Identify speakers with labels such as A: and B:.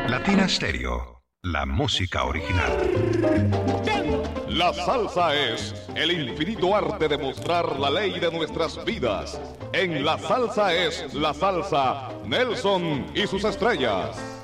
A: Latina Stereo, la música original.
B: La salsa es el infinito arte de mostrar la ley de nuestras vidas. En La Salsa es la salsa, Nelson y sus estrellas.